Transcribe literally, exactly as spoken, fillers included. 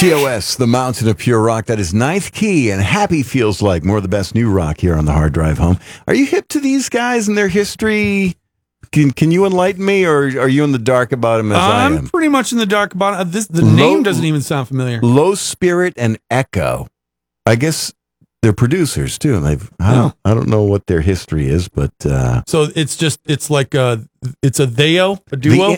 T O S, the Mountain of Pure Rock. That is Ninth Key, and Happy feels like more of the best new rock here on the Hard Drive Home. Are you hip to these guys and their history? Can Can you enlighten me, or are you in the dark about them as I am? I'm pretty much in the dark about it. This, the Low, name doesn't even sound familiar. Low Spirit and Echo. I guess they're producers too, and they've I don't, I don't know what their history is, but uh, so it's just it's like a it's a theo a duo. The,